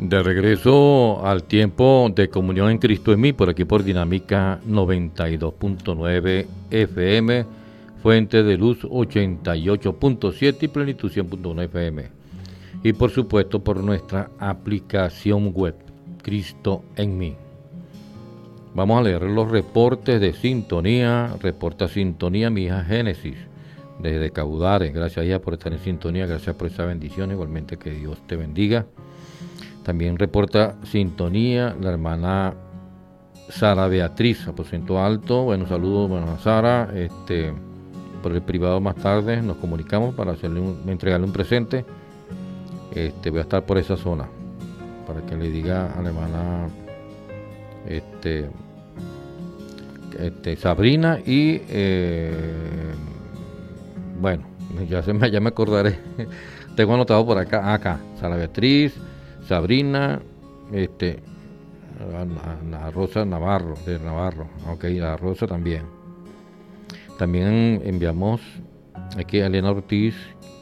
De regreso al tiempo de comunión en Cristo en mí, por aquí por Dinámica 92.9 FM, Fuente de Luz 88.7 y Plenitud 100.1 FM. Y por supuesto por nuestra aplicación web, Cristo en mí. Vamos a leer los reportes de sintonía. Reporta sintonía mi hija Génesis, desde Caudares. Gracias, hija, por estar en sintonía. Gracias por esa bendición. Igualmente que Dios te bendiga. También reporta sintonía la hermana Sara Beatriz, Aposento Alto. Bueno, saludos, bueno, a Sara. Por el privado más tarde nos comunicamos para entregarle un presente. Voy a estar por esa zona para que le diga a la hermana Sabrina y bueno, ya me acordaré. Tengo anotado por acá Sara Beatriz, Sabrina, la Rosa Navarro, de Navarro, ok, la Rosa también. También enviamos aquí a Elena Ortiz,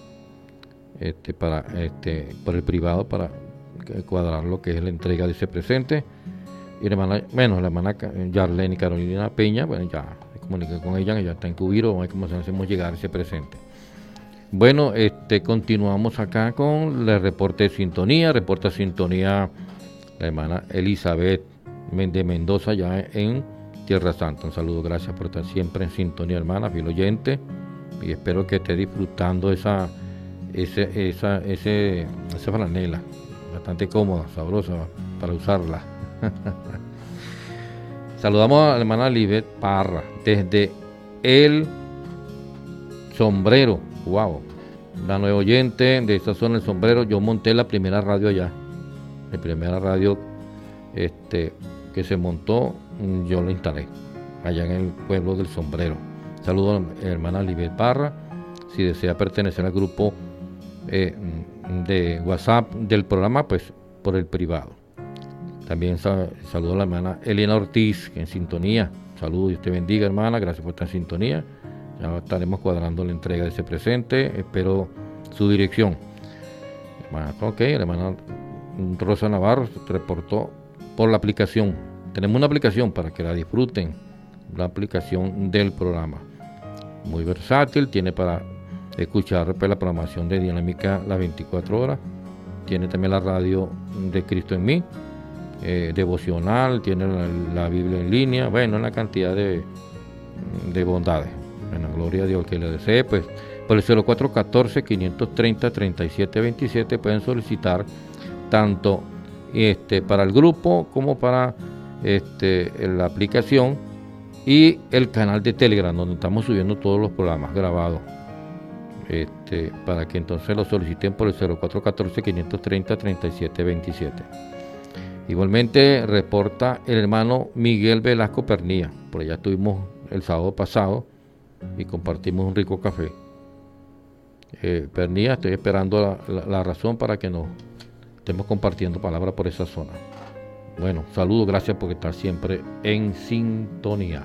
por el privado para cuadrar lo que es la entrega de ese presente. Y la hermana Yarlene y Carolina Peña, bueno, ya me comuniqué con ella, que ya está en Cubiro, vamos a ver cómo hacemos llegar ese presente. Bueno, continuamos acá con el reporte de sintonía. Reporta sintonía la hermana Elizabeth de Mendoza, ya en Tierra Santa. Un saludo, gracias por estar siempre en sintonía, hermana, fiel oyente. Y espero que esté disfrutando esa franela, bastante cómoda, sabrosa para usarla. Saludamos a la hermana Libet Parra, desde El Sombrero. Wow, la nueva oyente de esta zona del Sombrero. Yo monté la primera radio allá, la primera radio que se montó, yo la instalé allá en el pueblo del Sombrero. Saludos a la hermana Libet Parra. Si desea pertenecer al grupo de WhatsApp del programa, pues por el privado. También saludo a la hermana Elena Ortiz, en sintonía. Saludos, Dios te bendiga, hermana, gracias por estar en sintonía. Ya estaremos cuadrando la entrega de ese presente. Espero su dirección. Ok, la hermana Rosa Navarro se reportó por la aplicación. Tenemos una aplicación para que la disfruten, la aplicación del programa. Muy versátil, tiene para escuchar la programación de Dinámica las 24 horas. Tiene también la radio de Cristo en mí, devocional, tiene la Biblia en línea, bueno, una cantidad de bondades. En la gloria a Dios, que le desee, pues por el 0414-530-3727 pueden solicitar tanto para el grupo como para la aplicación y el canal de Telegram, donde estamos subiendo todos los programas grabados, para que entonces lo soliciten por el 0414-530-3727. Igualmente reporta el hermano Miguel Velasco Pernía. Por allá estuvimos el sábado pasado y compartimos un rico café. Pernía, estoy esperando la razón para que nos estemos compartiendo palabras por esa zona. Bueno, saludos, gracias por estar siempre en sintonía.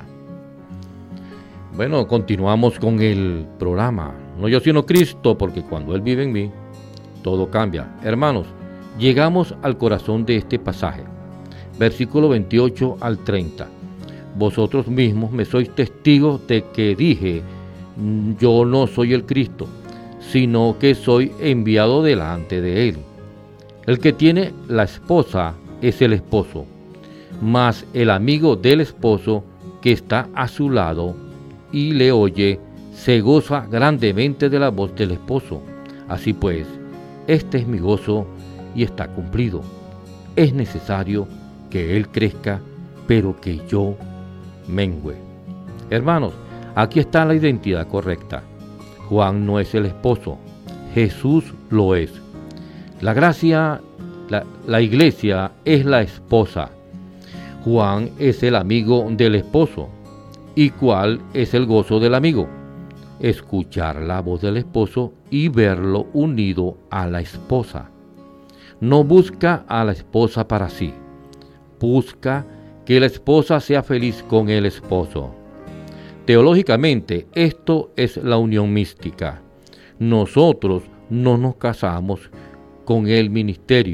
Bueno, continuamos con el programa. No yo sino Cristo, porque cuando Él vive en mí, todo cambia. Hermanos, llegamos al corazón de este pasaje. Versículo 28 al 30. Vosotros mismos me sois testigos de que dije, yo no soy el Cristo, sino que soy enviado delante de Él. El que tiene la esposa es el esposo, mas el amigo del esposo que está a su lado y le oye, se goza grandemente de la voz del esposo. Así pues, este es mi gozo y está cumplido. Es necesario que Él crezca, pero que yo mengüe. Hermanos, aquí está la identidad correcta. Juan no es el esposo, Jesús lo es. La gracia, la iglesia es la esposa. Juan es el amigo del esposo. ¿Y cuál es el gozo del amigo? Escuchar la voz del esposo y verlo unido a la esposa. No busca a la esposa para sí, busca que la esposa sea feliz con el esposo. Teológicamente, esto es la unión mística. Nosotros no nos casamos con el ministerio,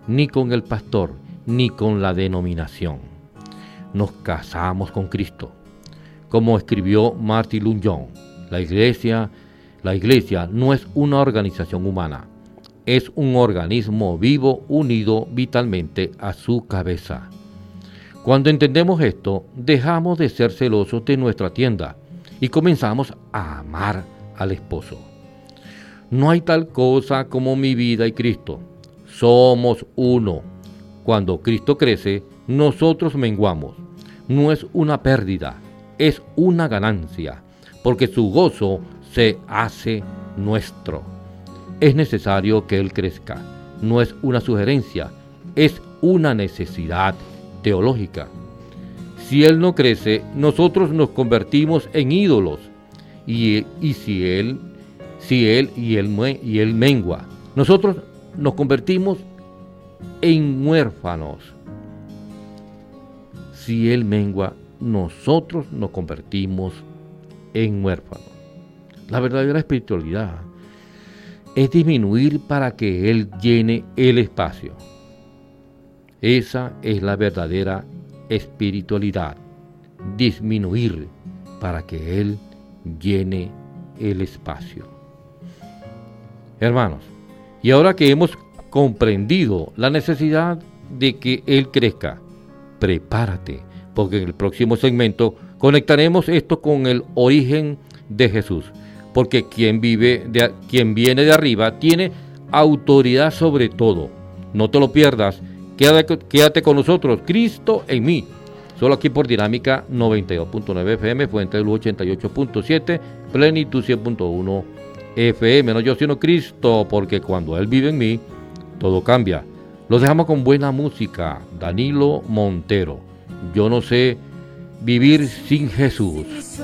ni con el pastor, ni con la denominación. Nos casamos con Cristo. Como escribió Martin Lloyd Jones, la iglesia no es una organización humana, es un organismo vivo unido vitalmente a su cabeza. Cuando entendemos esto, dejamos de ser celosos de nuestra tienda y comenzamos a amar al esposo. No hay tal cosa como mi vida y Cristo. Somos uno. Cuando Cristo crece, nosotros menguamos. No es una pérdida, es una ganancia, porque su gozo se hace nuestro. Es necesario que Él crezca. No es una sugerencia, es una necesidad teológica. Si Él no crece, nosotros nos convertimos en ídolos. Y si Él mengua, nosotros nos convertimos en huérfanos. Si Él mengua, nosotros nos convertimos en huérfanos. La verdadera espiritualidad es disminuir para que Él llene el espacio. Esa es la verdadera espiritualidad, disminuir para que Él llene el espacio. Hermanos, y ahora que hemos comprendido la necesidad de que Él crezca, prepárate, porque en el próximo segmento conectaremos esto con el origen de Jesús, porque quien viene de arriba tiene autoridad sobre todo. No te lo pierdas, quédate con nosotros, Cristo en mí, solo aquí por Dinámica 92.9 FM, Fuente de Luz 88.7, Plenitud 100.1 FM. No yo sino Cristo, porque cuando Él vive en mí, todo cambia. Los dejamos con buena música. Danilo Montero, yo no sé vivir sin Jesús.